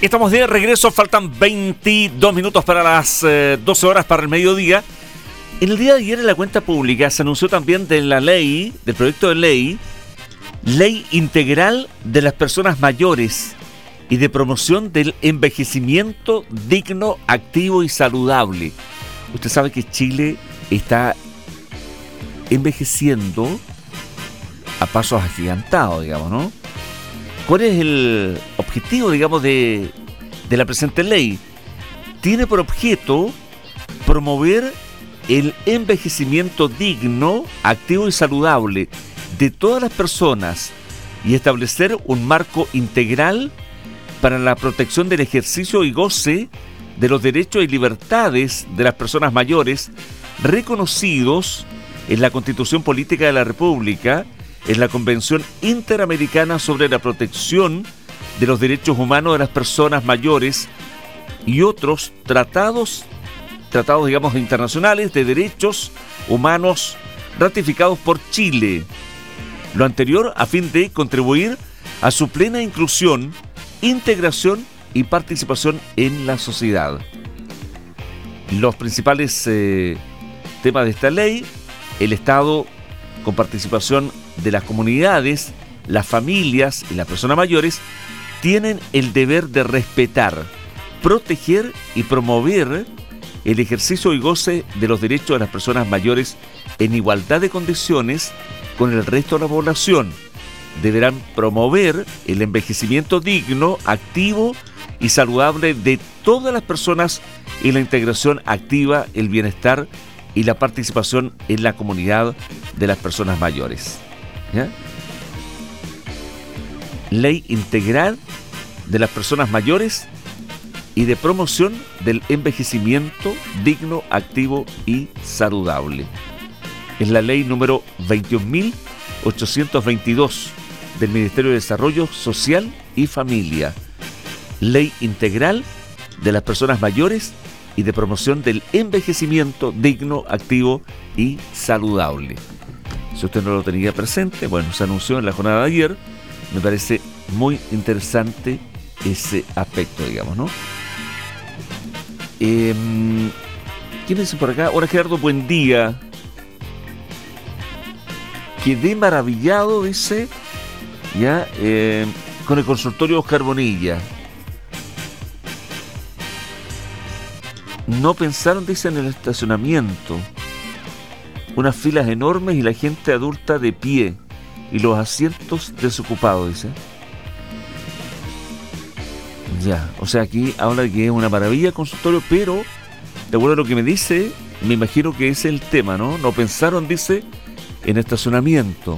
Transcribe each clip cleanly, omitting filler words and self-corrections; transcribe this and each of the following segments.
Estamos de regreso, faltan 22 minutos para las 12 horas para el mediodía. En el día de ayer en la cuenta pública se anunció también de la ley, del proyecto de ley integral de las personas mayores y de promoción del envejecimiento digno, activo y saludable. Usted sabe que Chile está envejeciendo a pasos agigantados, digamos, ¿no? ¿Cuál es el objetivo, digamos, de la presente ley? Tiene por objeto promover el envejecimiento digno, activo y saludable de todas las personas y establecer un marco integral para la protección del ejercicio y goce de los derechos y libertades de las personas mayores reconocidos en la Constitución Política de la República, en la Convención Interamericana sobre la Protección de los Derechos Humanos de las Personas Mayores y otros tratados digamos internacionales de derechos humanos ratificados por Chile. Lo anterior a fin de contribuir a su plena inclusión, integración y participación en la sociedad. Los principales temas de esta ley: el Estado con participación de las comunidades, las familias y las personas mayores tienen el deber de respetar, proteger y promover el ejercicio y goce de los derechos de las personas mayores en igualdad de condiciones con el resto de la población. Deberán promover el envejecimiento digno, activo y saludable de todas las personas y la integración activa, el bienestar y la participación en la comunidad de las personas mayores. ¿Ya? Ley integral de las personas mayores y de promoción del envejecimiento digno, activo y saludable. Es la ley número 21.822 del Ministerio de Desarrollo Social y Familia. Ley integral de las personas mayores y de promoción del envejecimiento digno, activo y saludable. Si usted no lo tenía presente, bueno, se anunció en la jornada de ayer. Me parece muy interesante ese aspecto, digamos, ¿no? ¿Quién dice por acá? Hola Gerardo, buen día. Quedé maravillado, dice, ya, con el consultorio Oscar Bonilla. No pensaron, dice, en el estacionamiento. Unas filas enormes y la gente adulta de pie y los asientos desocupados, dice. Ya, o sea, aquí habla de que es una maravilla el consultorio, pero de acuerdo a lo que me dice, me imagino que ese es el tema, ¿no? No pensaron, dice, en estacionamiento.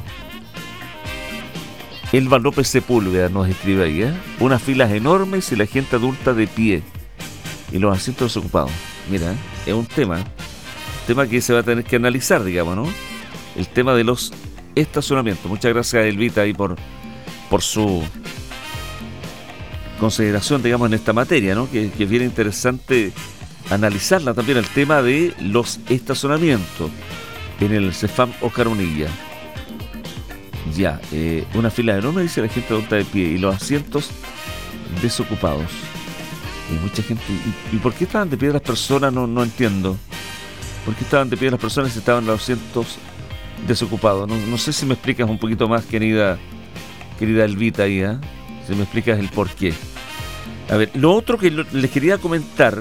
Elba López Sepúlveda nos escribe ahí, ¿eh? Unas filas enormes y la gente adulta de pie y los asientos desocupados. Mira, es un tema que se va a tener que analizar, digamos, ¿no? El tema de los estacionamientos. Muchas gracias, Elvita, ahí por su consideración, digamos, en esta materia, ¿no? Que es bien interesante analizarla también, el tema de los estacionamientos en el CEFAM Oscar Bonilla. Ya, una fila enorme, dice la gente adulta de pie y los asientos desocupados. Y mucha gente. ¿Y por qué estaban de pie las personas? No entiendo. ¿Por qué estaban de pie las personas si estaban los asientos desocupados? No sé si me explicas un poquito más, querida Elvita, ahí, ¿eh? Si me explicas el por qué. A ver, lo otro que les quería comentar,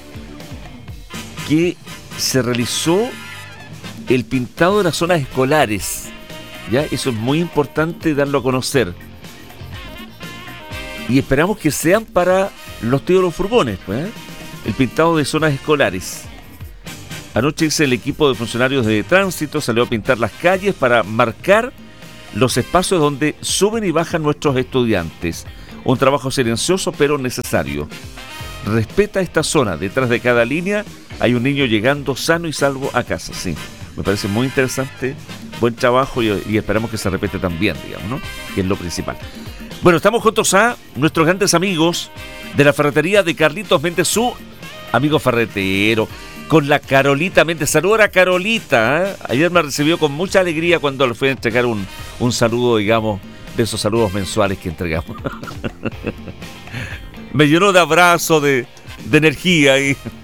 que se realizó el pintado de las zonas escolares. ¿Ya? Eso es muy importante darlo a conocer. Y esperamos que sean para los tíos de los furgones, pues, ¿eh? El pintado de zonas escolares. Anoche el equipo de funcionarios de tránsito salió a pintar las calles para marcar los espacios donde suben y bajan nuestros estudiantes. Un trabajo silencioso pero necesario. Respeta esta zona. Detrás de cada línea hay un niño llegando sano y salvo a casa. Sí, me parece muy interesante. Buen trabajo y esperamos que se repite también, digamos, ¿no? Que es lo principal. Bueno, estamos juntos a nuestros grandes amigos de la ferretería de Carlitos Méndez, su amigo ferretero, con la Carolita Méndez. Saludos a Carolita, ¿eh? Ayer me recibió con mucha alegría cuando le fui a entregar un saludo, digamos, de esos saludos mensuales que entregamos. Me llenó de abrazo, de energía.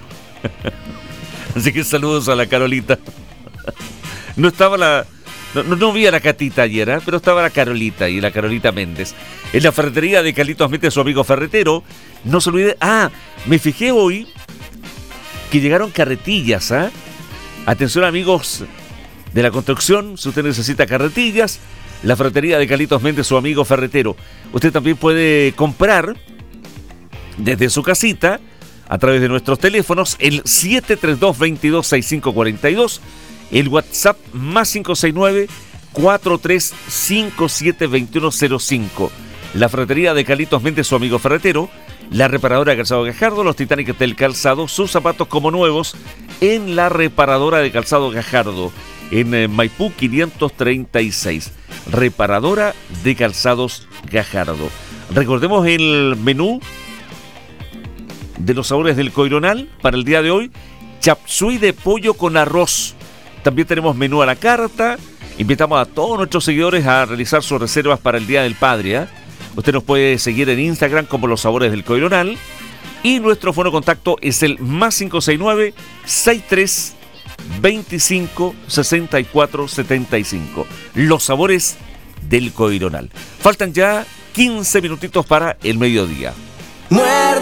Así que saludos a la Carolita. No estaba no vi a la Catita ayer, pero estaba la Carolita y la Carolita Méndez. En la ferretería de Carlitos Méndez, su amigo ferretero. No se olvide. Me fijé hoy que llegaron carretillas. Atención, amigos de la construcción, si usted necesita carretillas, la ferretería de Carlitos Méndez, su amigo ferretero. Usted también puede comprar desde su casita a través de nuestros teléfonos, el 732-226542, el WhatsApp más 569-4357-2105. La ferretería de Carlitos Méndez, su amigo ferretero. La reparadora de calzado Gajardo, los Titanic del calzado, sus zapatos como nuevos en la reparadora de calzado Gajardo, en Maipú 536. Reparadora de calzados Gajardo. Recordemos el menú de los sabores del Coironal para el día de hoy: chapsui de pollo con arroz. También tenemos menú a la carta. Invitamos a todos nuestros seguidores a realizar sus reservas para el Día del Padre. Usted nos puede seguir en Instagram como Los Sabores del Coironal. Y nuestro fono contacto es el más 569-63-25-64-75. Los Sabores del Coironal. Faltan ya 15 minutitos para el mediodía.